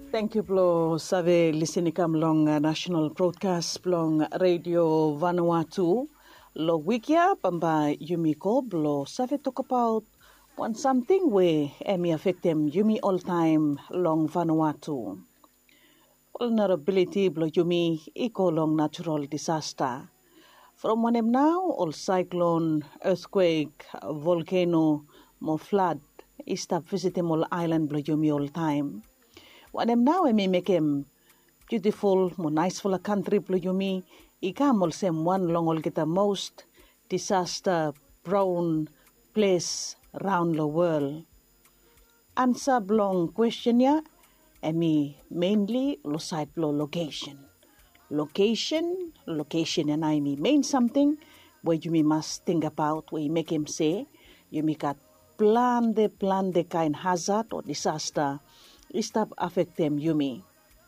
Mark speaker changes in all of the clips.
Speaker 1: Thank you, Blo Save Listenikam long national broadcast long radio Vanuatu. Lo wikia pamba yumiko blo Save talk about one something where emi affect them yumi all time long Vanuatu. Vulnerability blo yumi eco long natural disaster. From one now all cyclone, earthquake, volcano, more flood, is up visiting all island blo yumi all time. When now I make him beautiful, more niceful a country blo yumi, ikam all same one long all get the most disaster prone place round the world. Answer long question ya, mainly lo side blo location. Location, and I mean something where you must think about, where you make him say, you make a plan the kind hazard or disaster, stop affect them yumi.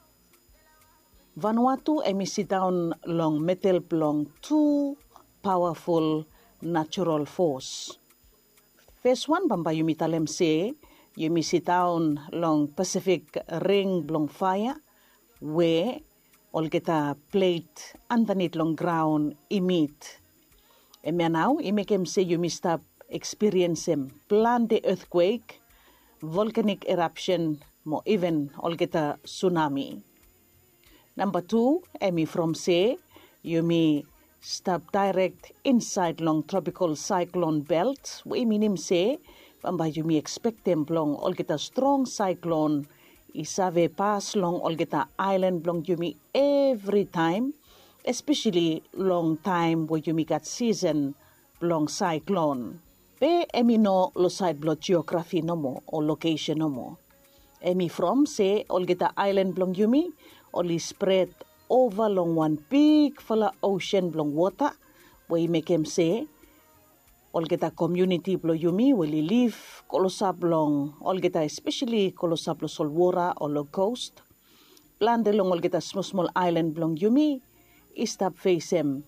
Speaker 1: Vanuatu sit down long metal long two powerful natural force. First one bamba yumi talem say, yumi sit down long Pacific ring long fire, where all get a plate underneath long ground emit. And now, make him say you stop experience him. Plan the earthquake, volcanic eruption, more even all get a tsunami. Number two, from say, you may stop direct inside long tropical cyclone belt. We mean him say, but you may expect them long all get a strong cyclone. Isave pass long all get a island long yumi every time, especially long time where yumi got season long cyclone. Be no lo side block geography no more or location no more. From say all get a island long yumi only spread over long one big full of ocean long water where you make him say all get a community blo yumi will live kolosab long all get a especially kolosab lo solwara or lo coast plan de long all get a small island long yumi istap face him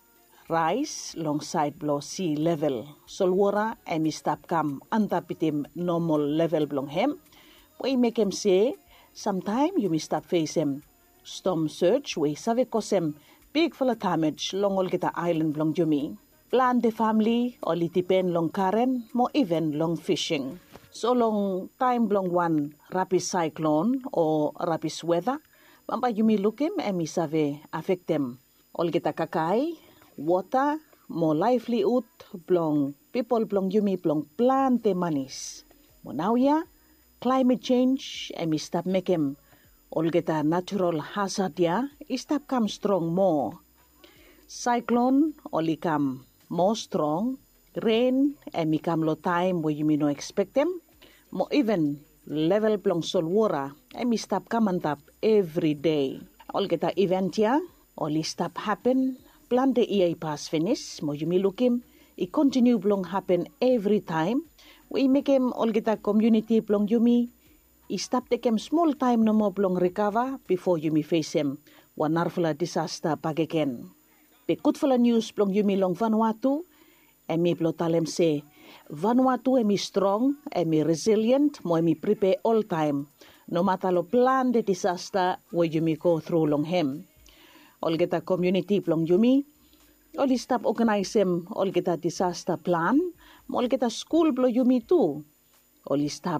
Speaker 1: rise long side blo sea level solwara and istap come antapitim normal level blong hem we make him say sometime you stop face him storm surge we save kosem big full of damage long all get a island blong yumi. Plan the family or it depend long current, more even long fishing. So long time long one rapid cyclone or rapid weather, mamba you may look him and me save affect them. All get a kakai, water, more livelihood, blong people blong you me blong plant the monies. Mo now ya, climate change and me stop make him. All get a natural hazard ya, stop come strong more. Cyclone only come more strong, rain, and become low time where you may not expect them. More even level plong sol water, and me stop coming up every day. All get a event here, only stop happen, plan the EA pass finish, more you may look him, it continue plong happen every time. We make him all get a community plong you me, it stop take him small time no more plong recover before you may face him, one narfula disaster back again. Pekut fala news plong yumi long Vanuatu, emi plo talem say, Vanuatu emi strong, emi resilient, mo emi prepare all time, no matter lo plan the disaster where yumi go through long him. All get a community plong yumi, all stop organize him, all get a disaster plan, all get a school plo yumi too, all stop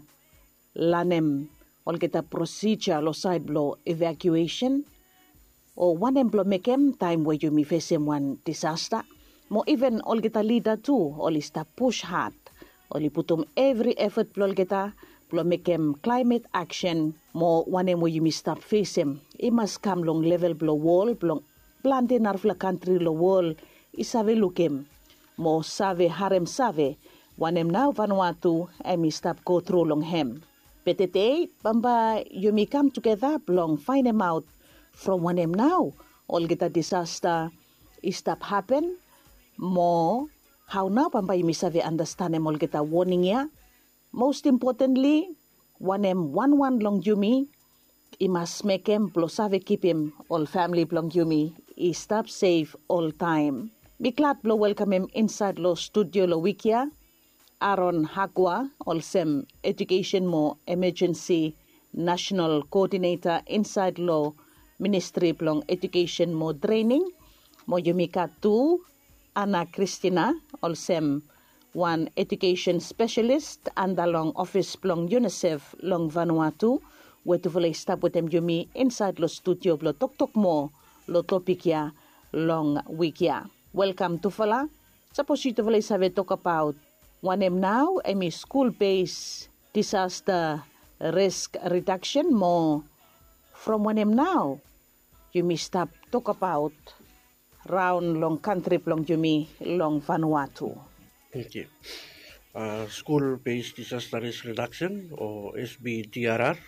Speaker 1: lanem, all get a procedure lo side blow evacuation, or one employ make him time where you may face him one disaster. More even all get a leader too, all stop push hard. Only put every effort plol get a make him climate action. More one where you may stop face him. It must come long level blow wall, blong planting arfla country lo wall. Isave look him. More save harem save. One now Vanuatu and me stop go through long him. Petete, bamba you may come together, blong find him out. From one now, all get a disaster, stop happen. More, how now pamba you save understand them all get a warning ya. Most importantly, one long yumi, I must make him plus save keep him all family blong yumi. He stop safe all time. Be glad blow welcome him inside lo studio lo wikia. Aaron Hagwa, all sem education mo emergency National Coordinator Inside Law Ministry Plong Education mo Training mo yumika tu Ana Cristina olsem one education specialist andalong office plong UNICEF long Vanuatu wetu vole stabutem yumi inside lo studio blo tok mo lo topic ya long week ya. Welcome to Fala. Suppose you to vole save talk about wanem now emi school-based disaster risk reduction mo from wanem now you may stop talk about round long country long Yumi long Vanuatu.
Speaker 2: Okay. School-based disaster risk reduction or SBDRR.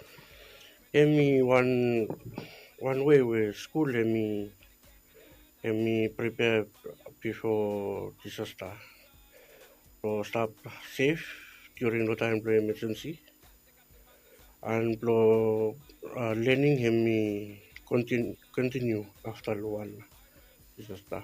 Speaker 2: Emi one way where school emi prepare before disaster. To stop safe during the time of emergency and learning emi continue after one disaster.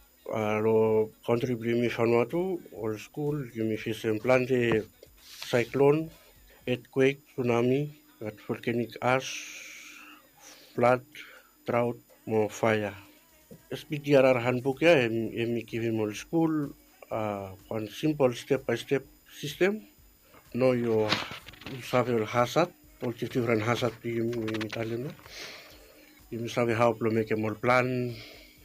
Speaker 2: Lo contribute mi Vanuatu all school mi face plante cyclone, earthquake, tsunami, at volcanic ash, flood, drought, more fire. SBDRR handbook ya emi give him all school one simple step-by-step system. Know your survival hazard, all different hazard you Italian. You sabe how to make a more plan.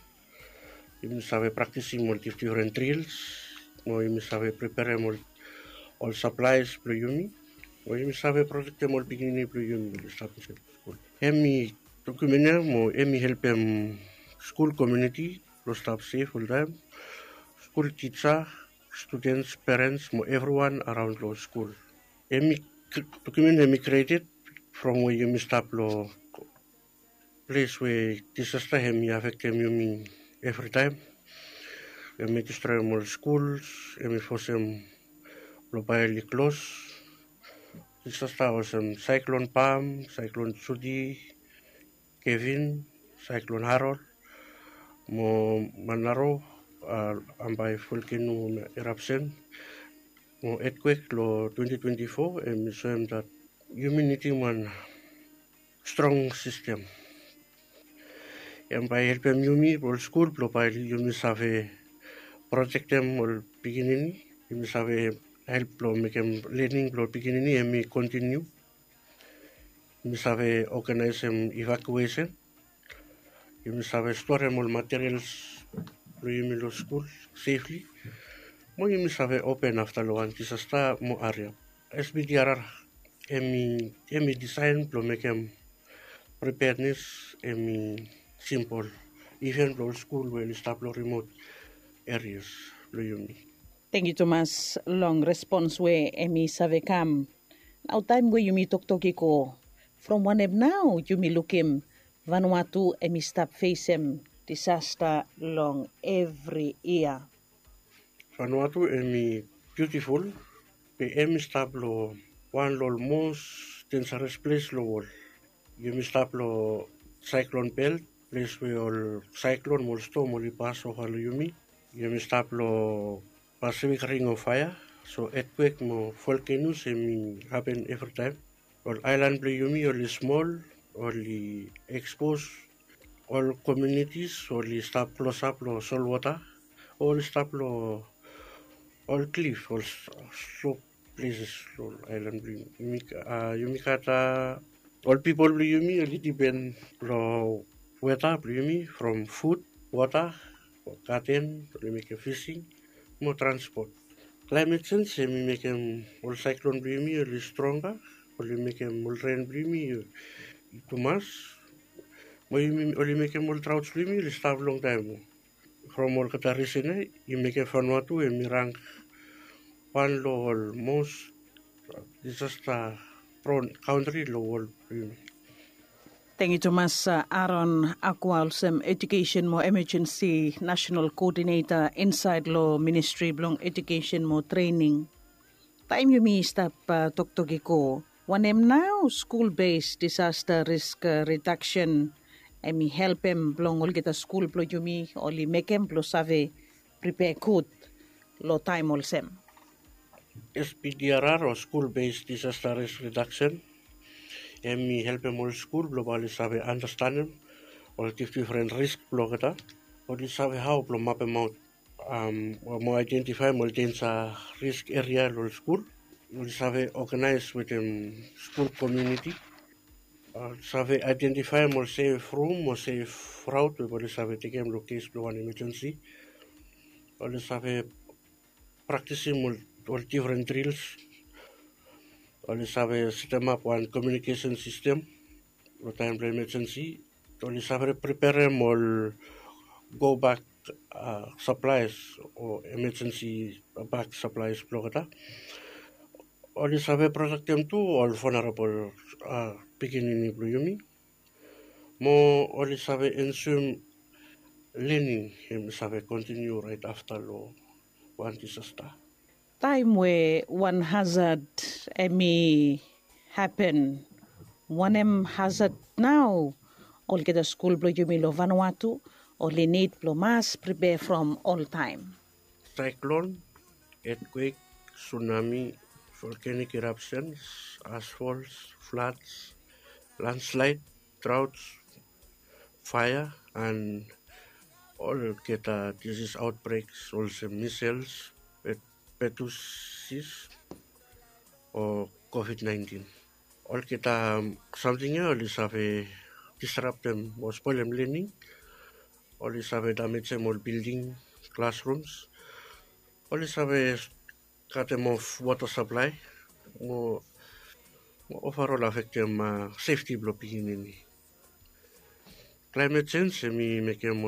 Speaker 2: You sabe practicing more different drills. You sabe prepare more all supplies for you. You sabe protect more beginning for you establish school. Emi document mo emi help school community to stop safe all time. School teacher, students, parents, mo everyone around the school. Emi document emi created from where you stop lo place where disaster emi affect emi every time. Emi destroy more schools, emi force them globally close. Disaster was Cyclone Pam, Cyclone Judy, Kevin, Cyclone Harold, mo Manaro, by volcano eruption, mo earthquake lo 2024, and show him that humanity one strong system. And by helping Yumi for school, by Yumi save project them or beginning, Yumi save help lo make them learning lo beginning and me continue. Yumi save organize them evacuation. Yumi save store them all materials lo Yumi lo school safely. Mo Yumi save open after lo one disaster mo area. SBDRR emi design lo make them preparedness emi simple. Even lo school will stop lo remote areas lo Yumi.
Speaker 1: Thank you Thomas long response we emi save kam. Now time we Yumi tok ko from one now Yumi lookim Vanuatu emi stop face disaster long every year.
Speaker 2: Vanuatu emi beautiful. Pe emi stop lo one lo most dangerous place lo wall. Yumi stop lo cyclone belt, place where all cyclone will storm will pass over Yumi. Yumi stop lo Pacific Ring of Fire. So earthquake mo volcanoes happen every time. All island play Yumi only small, only exposed. All communities only stop close up lo salt water. All stop lo all cliff, all slope places lo island play Yumi kata all people play Yumi only depend lo weather play Yumi from food, water, cotton, only make a fishing, more transport. Climate change make all cyclone blimi only stronger, only make all rain blimi too much. Only make all droughts blimi only stop long time. From all katarisene, you make a Vanuatu and rank one low most disaster prone country low world blimi.
Speaker 1: Thank you Thomas Aaron Akwalsem Education mo Emergency National Coordinator Inside Law Ministry Blong Education mo Training. Time Yumi stop toktogi ko. Wanem now school-based disaster risk reduction. Emi help em blong ol kita school blo Yumi oli make em blo save prepare good lo time olsem.
Speaker 2: SBDRR or school-based disaster risk reduction. Emi help him all school, blo bali sabe understand him, or different risk blo kata. Oli sabe how blo map him out. Mo identify mo densa risk area lo school. Oli sabe organize with him school community. Sabe identify mo safe room, mo safe route, oli sabe take him lo case blo one emergency. Oli sabe practicing all different drills. Oli sabe system up one communication system. Lo time blo emergency. Oli sabe prepare mo go back supplies or emergency back supplies blo kata. Oli sabe protect them too all vulnerable beginning blo yumi. Mo oli sabe ensure learning him sabe continue right after lo one disaster.
Speaker 1: Time where one hazard may happen, one hazard now, all get a school blo yumi lo Vanuatu, or le need blo mass prepare from all time.
Speaker 2: Cyclone, earthquake, tsunami, volcanic eruptions, ashfalls, floods, landslide, droughts, fire, and all get disease outbreaks, also measles, pertussis, or COVID-19. All get something else have disrupt them or spoil them learning. All have damage them all building, classrooms. All have cut them off water supply. More overall affect them safety blocking in. Climate change make them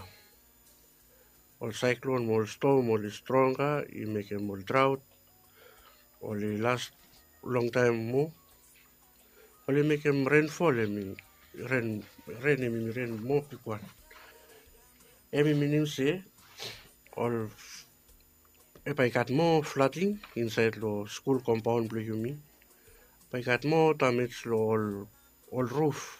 Speaker 2: all cyclone, all storm, all stronger. It make them all drought. All last long time more. All make them rainfall. Rain more frequent. Meaning say all. If I got more flooding inside the school compound, blue you mean? If I got more damage to all roof,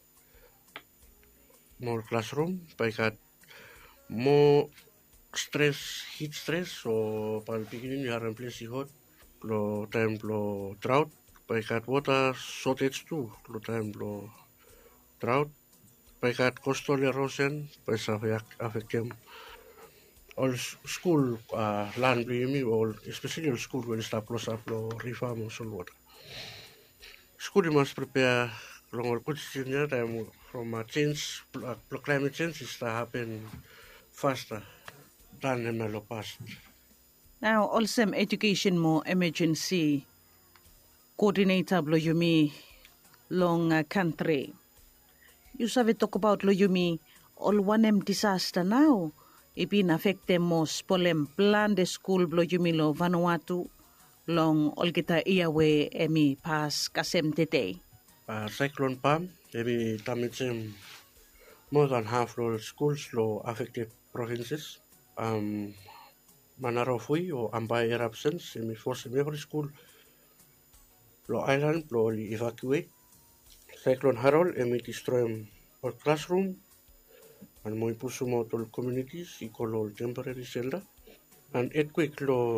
Speaker 2: more classroom. If I got more stress, heat stress, or by the beginning you are in place hot, lo time lo drought. If I got water shortage too, lo time lo drought. If I got coastal erosion, if I affect them. All school land blue all especially all school will start close up lo reform or water. School must prepare long good senior time from change climate change is to happen faster than in the past.
Speaker 1: Now, also education more emergency coordinator blo yumi long country. You sabe talk about lo yumi all one disaster now. Ibin affect them most polem plan the school blo yumi lo Vanuatu long all kita iawe emi pas kasem tete.
Speaker 2: Cyclone Pam, maybe damage more than half of schools lo affected provinces. Manarofui or Ambai eruptions, emi force every school lo island lo evacuate. Cyclone Harold, emi destroy all classroom. And mo ipuso mo tol communities equal temporary shelter. And earthquake lo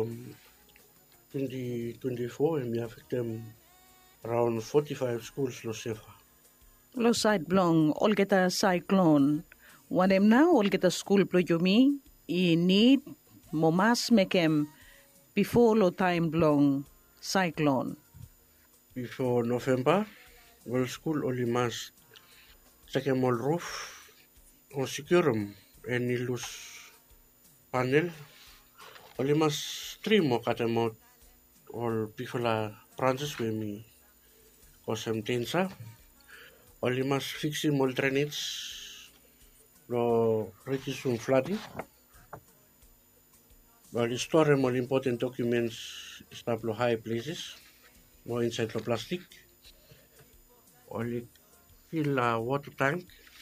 Speaker 2: 2024 and we affect them around 45 schools lo safer.
Speaker 1: Lo side blong all get a cyclone. One em now all get a school blo yumi I need mo mas make em before lo time blong cyclone.
Speaker 2: Before November, all school only must check them all roof or secure them any loose panel. Only must trim or cut them out all people branches with me cause them tensa. Only must fix them all drainage lo reduce some flooding. Only store them all important documents stuff lo high places more inside the plastic. Only fill water tank.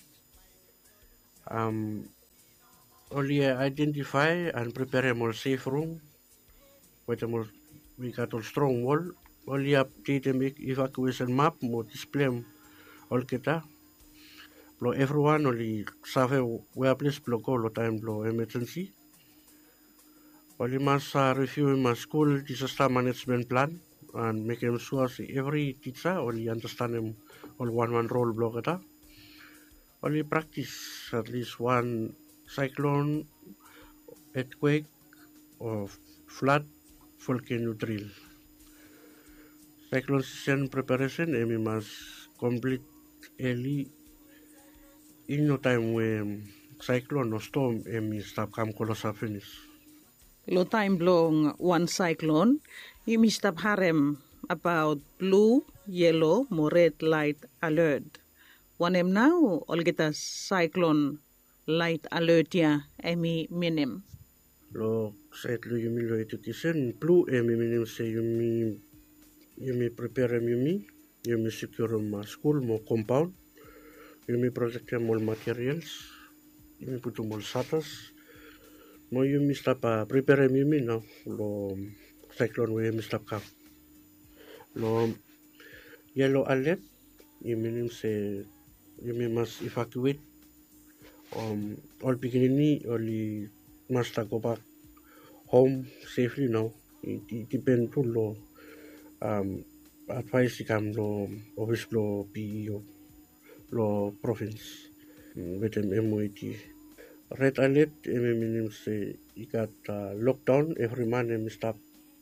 Speaker 2: Only identify and prepare a more safe room with a more we got a strong wall. Only update and make evacuation map more display all kita. Blow everyone only save where place blow go lo time blow emergency. Only must review my school disaster management plan and make him sure see every teacher only understand him all one role block ata. Only practice at least one cyclone, earthquake, or flood volcano drill. Cyclone season preparation, we must complete early in no time when cyclone or storm, we stop come colossal finish.
Speaker 1: Lo time long one cyclone, you must have harem about blue, yellow, more red light alert. One em now, all get a cyclone light alert ya, emi minim.
Speaker 2: Lo set lo yumi lo education, blue minim say yumi prepare yumi secure ma school mo compound, yumi protect more materials, yumi put more shutters. Mo yumi stop prepare yumi now lo cyclone we yumi stop come. Lo yellow alert, yumi say yumi must evacuate. All beginning only must go back home safely now. It depends on lo advice come lo office lo PEO lo province with MOET. Red alert meaning say you got lockdown every man stop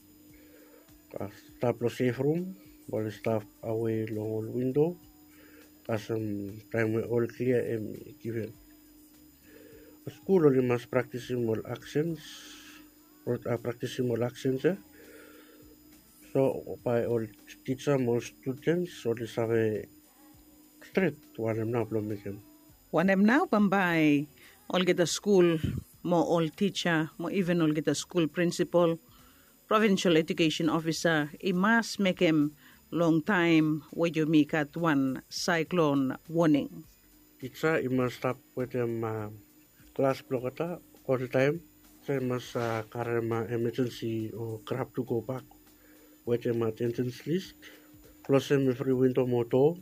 Speaker 2: lo safe room or stop away long window as time we all clear given. School only must practice more actions, So by all teacher, more students, only have straight one now problem.
Speaker 1: One em now Bambai, all get a school, more all teacher, more even all get a school principal, provincial education officer. It must make him long time where you make at one cyclone warning.
Speaker 2: Teacher, it must stop with them class block all the time. So must carry my emergency or grab to go back with them attendance list. Close them every window motor.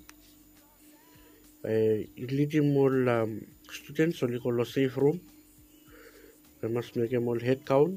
Speaker 2: Leading more students only call a safe room. I must make them all head count.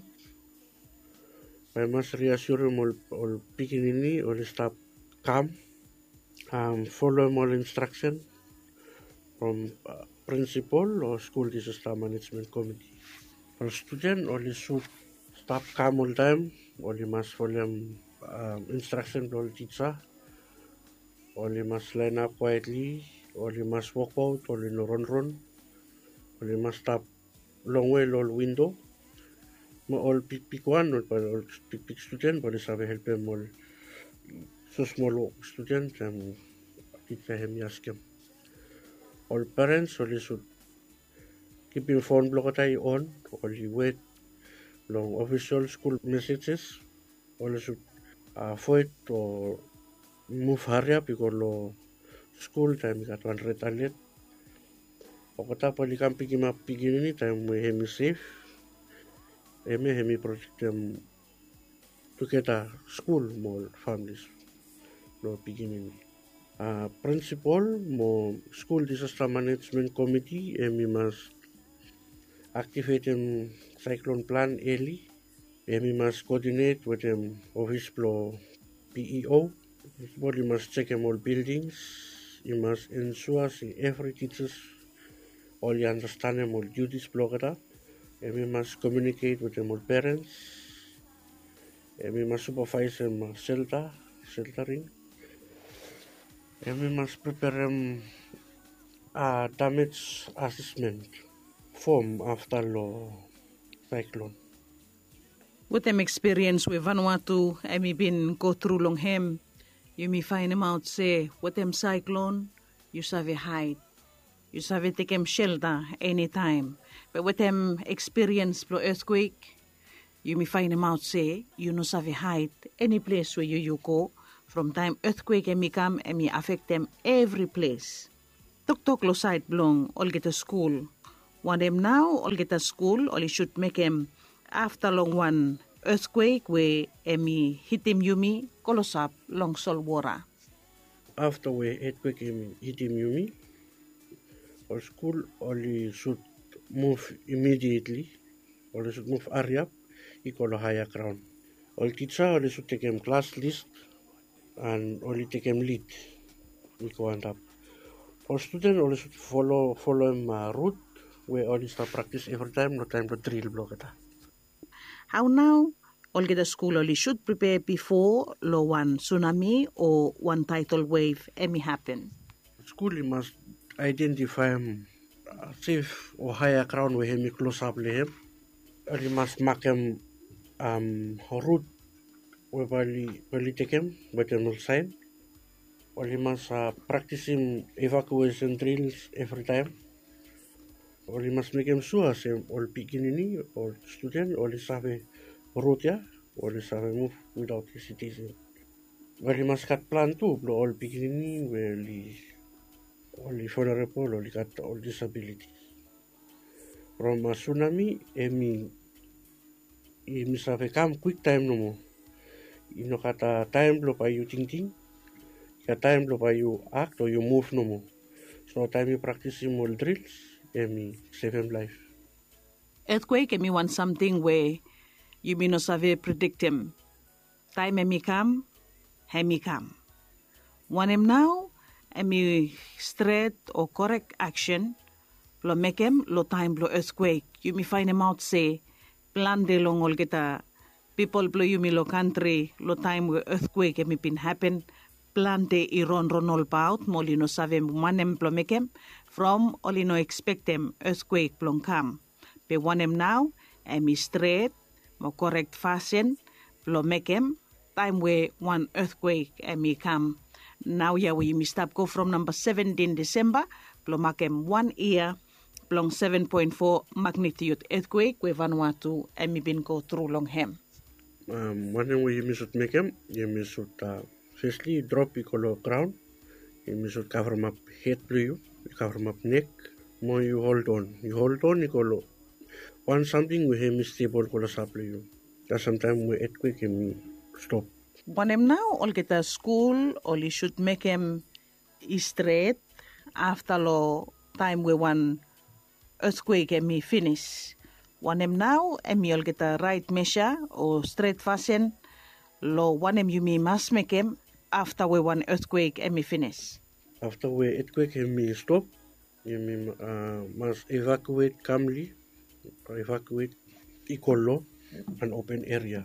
Speaker 2: I must reassure them all beginning or stop calm. Follow them all instruction from principal or school disaster management committee. For student only should stop calm all time, only must follow instruction from teacher, only must line up quietly, only must walk out, only no run, only must stop long way all window. All pick one, all pick student, but it's have help them all so small student and teacher him ask him. All parents only should keep your phone block on, only wait long official school messages, only should avoid or move hurry up because lo school time got one red alert. Okata pali kam pigi time we hemi safe, hemi protect them together school more families lo beginning. Principal mo school disaster management committee we must activate them cyclone plan early. We must coordinate with them office floor PEO. We must check them all buildings. You must ensure every teachers all understand them all duties blocked. We must communicate with them all parents. We must supervise them sheltering. And we must prepare them damage assessment form after the cyclone.
Speaker 1: With them experience with Vanuatu, I may been go through long him. You may find them out say, what them cyclone, you save hide. You save take them shelter anytime. But with them experience for earthquake, you may find them out say, you no save hide any place where you go. From time earthquake may come and may affect them every place. Tok lo side belong all get a school. One them now all get a school, all you should make them after long one earthquake where emi hit him yumi kolosap long sol wara.
Speaker 2: After we earthquake hit him yumi, our school only should move immediately, or should move area, equal to higher ground. All teacher only should take them class list, and only take him lead. We go and up. All student always follow him route where all start practice every time, no time to drill block it.
Speaker 1: How now? All get the school only should prepare before lo one tsunami or one tidal wave any happen.
Speaker 2: School he must identify him safe or higher ground where he close up to him. Or he must mark him route where he take him, where he will sign. Or he must practice him evacuation drills every time. Or he must make him sure same all beginning or student or he have a route ya, or he have a move without hesitation. Well, he must cut plan too, all beginning where he only vulnerable or he got all disabilities. From a tsunami, he must have a come quick time no more. You know, got a time blow by you thinking, got time blow by you act or you move no more. So time you practice him all drills, save him life.
Speaker 1: Earthquake me want something where you may not save predict him. Time me come, hemi come. Want him now, me straight or correct action, lo make him lo time blow earthquake. You may find him out say, plan de long all get a people blow you me lo country, lo time where earthquake me been happen. Plan de iron ronol bout, moli no save one em blow make him, from only no expect him earthquake blong come. Be want him now, me straight, mo correct fashion, blow make him, time where one earthquake me come. Now yeah we me stop go from number 17 December, blow make him 1 year, blong 7.4 magnitude earthquake we Vanuatu me been go through long him.
Speaker 2: One way you should make him, you should firstly drop equal ground, you should cover him up head blue, you cover him up neck, more you hold on equal one something we him stable call us up you. That sometimes we earthquake him stop.
Speaker 1: Want him now, all get a school, or you should make him straight after lo time we one earthquake and me finish. Want him now, and me all get a right measure or straight fashion. Lo want him you me must make him after we one earthquake and me finish.
Speaker 2: After we earthquake and me stop, you must evacuate calmly, evacuate equal an open area.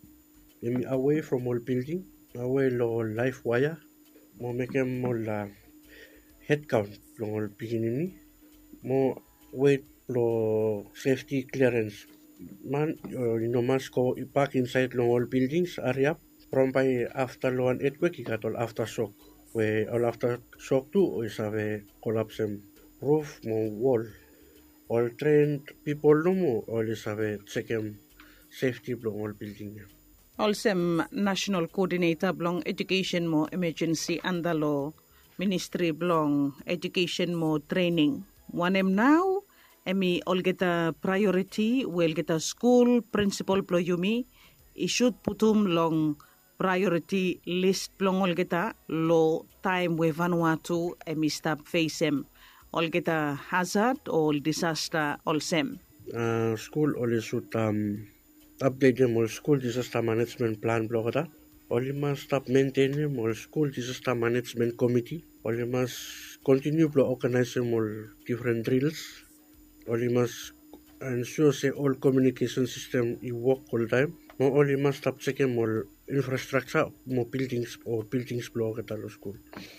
Speaker 2: Away from all building, away lo live wire, mo make them all head count long all beginning, mo wait lo safety clearance. Man, must go back inside long all buildings area. From by after lo an earthquake, you got all aftershock. Where all aftershock too is have a collapse roof, mo wall. All trained people no more, all is have a second safety long all building.
Speaker 1: Also, National Coordinator belong Education mo Emergency under law Ministry belong Education mo Training. One em now, emi all get a priority, will get a school principal blow yumi, I should put long priority list belong all get a low time we Vanuatu emi stop face em. All get a hazard or disaster all sem.
Speaker 2: School always should update them all school disaster management plan block that. Only must stop maintaining all school disaster management committee. Only must continue to organize them all different drills. Only must ensure say all communication system work all time. Only must stop checking all infrastructure, more buildings block at all school.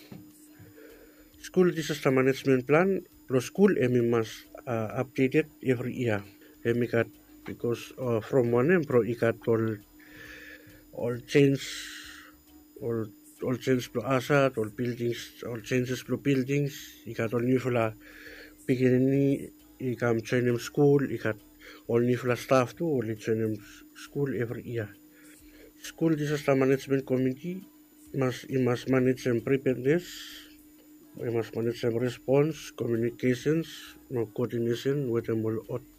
Speaker 2: School disaster management plan plus school must update it every year. Got because from one end pro ikat all change pro asset all buildings all changes pro buildings ikat all new fula beginning ikam training school ikat all new fula staff too all training school every year. School disaster management committee must manage and preparedness. We must manage some response, communications, coordination with them all